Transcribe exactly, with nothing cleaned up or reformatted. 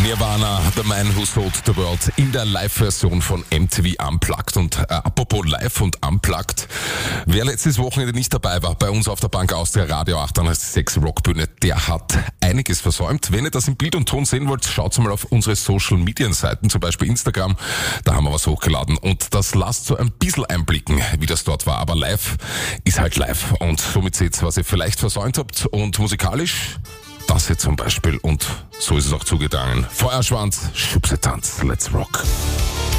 Nirvana, The Man Who Sold the World in der Live-Version von M T V Unplugged. Und äh, apropos Live und Unplugged, wer letztes Wochenende nicht dabei war, bei uns auf der Bank Austria Radio achthundertsechs Rockbühne, der hat einiges versäumt. Wenn ihr das in Bild und Ton sehen wollt, schaut mal auf unsere Social-Media-Seiten, zum Beispiel Instagram, da haben wir was hochgeladen. Und das lasst so ein bisschen einblicken, wie das dort war. Aber live ist halt live. Und somit seht ihr, was ihr vielleicht versäumt habt. Und musikalisch das hier zum Beispiel, und so ist es auch zugegangen. Feuerschwanz, Schubsetanz, let's rock.